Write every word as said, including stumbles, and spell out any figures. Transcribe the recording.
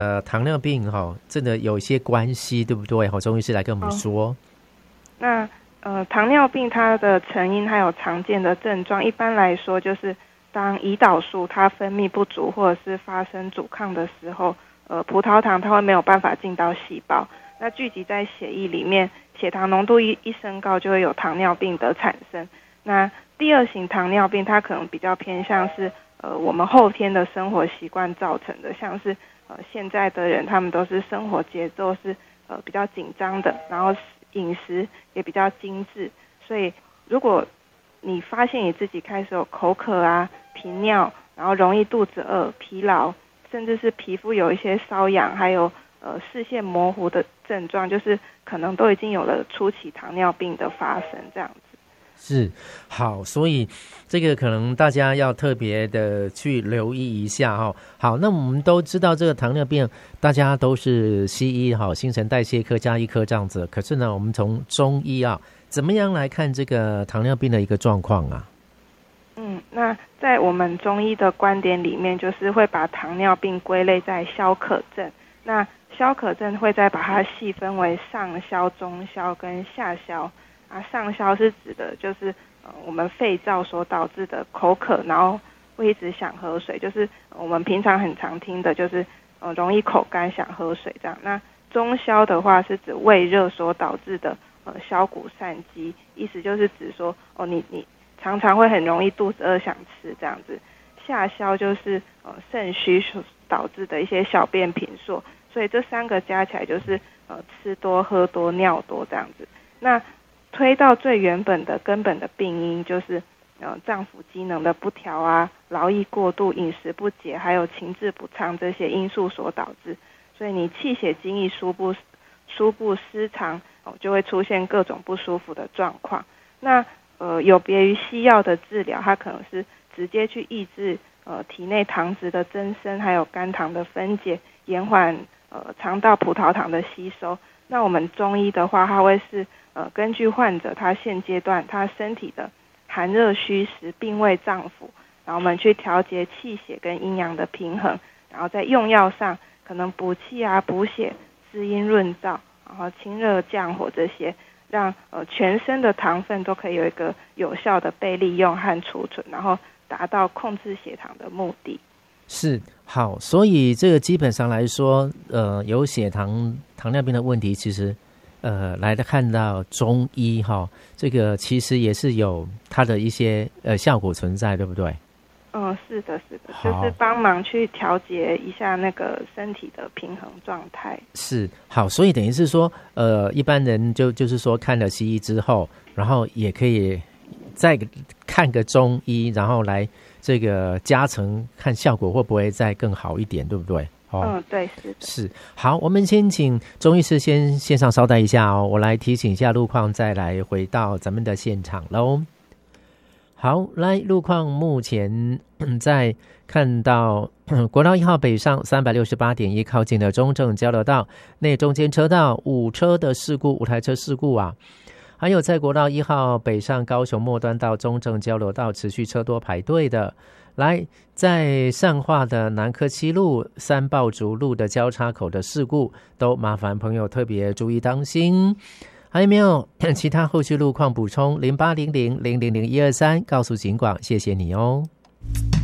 呃糖尿病哈、哦，真的有一些关系，对不对？好，钟医师来跟我们说。哦、 那呃，糖尿病它的成因还有常见的症状，一般来说就是当胰岛素它分泌不足或者是发生阻抗的时候，呃，葡萄糖它会没有办法进到细胞，那聚集在血液里面，血糖浓度一一升高，就会有糖尿病的产生。那第二型糖尿病它可能比较偏向是呃我们后天的生活习惯造成的，像是呃现在的人他们都是生活节奏是呃比较紧张的，然后饮食也比较精致，所以如果你发现你自己开始有口渴啊、频尿，然后容易肚子饿、疲劳，甚至是皮肤有一些瘙痒，还有呃视线模糊的症状，就是可能都已经有了初期糖尿病的发生这样子。 是，好，所以这个可能大家要特别的去留意一下哈、哦。好，那我们都知道这个糖尿病，大家都是西医哈，新陈代谢科加医科这样子。可是呢，我们从中医啊，怎么样来看这个糖尿病的一个状况啊？ 嗯，那在我们中医的观点里面，就是会把糖尿病归类在消渴症。那消渴症会再把它细分为上消、中消跟下消。啊，上消是指的就是呃我们肺燥所导致的口渴，然后会一直想喝水，就是我们平常很常听的，就是呃容易口干想喝水这样。那中消的话是指胃热所导致的呃消谷散饥，意思就是指说哦你你常常会很容易肚子饿想吃这样子。下消就是呃肾虚所导致的一些小便频数，所以这三个加起来就是呃吃多喝多尿多这样子。那推到最原本的根本的病因，就是呃脏腑机能的不调啊、劳逸过度、饮食不节，还有情志不畅这些因素所导致。所以你气血精液输布输布失常、哦，就会出现各种不舒服的状况。那呃有别于西药的治疗，它可能是直接去抑制呃体内糖质的增生，还有肝糖的分解，延缓呃肠道葡萄糖的吸收。那我们中医的话，它会是呃，根据患者他现阶段他身体的寒热虚实、病位脏腑，然后我们去调节气血跟阴阳的平衡，然后在用药上可能补气啊、补血、滋阴润燥，然后清热降火这些，让呃全身的糖分都可以有一个有效的被利用和储存，然后达到控制血糖的目的。 是，好，所以这个基本上来说，呃，有血糖糖尿病的问题，其实。呃，来看到中医哈，这个其实也是有它的一些呃效果存在，对不对？ 嗯，是的，是的，就是帮忙去调节一下那个身体的平衡状态。 是，好，所以等于是说，呃，一般人就就是说看了西医之后，然后也可以再看个中医，然后来这个加成，看效果会不会再更好一点，对不对？ 哦、嗯，对，是的， 是。好，我们先请钟医师先线上稍待一下哦，我来提醒一下路况，再来回到咱们的现场喽。好，来路况目前在看到国道一号北上三百六十八点一靠近的中正交流道内中间车道五车的事故，五台车事故啊。还有在国道一号北上高雄末端到中正交流道持续车多排队的。来，在善化的南科七路、三爆竹路的交叉口的事故，都麻烦朋友特别注意当心。还有没有其他后续路况补充？零八零零零零零一二三告诉警广，谢谢你哦。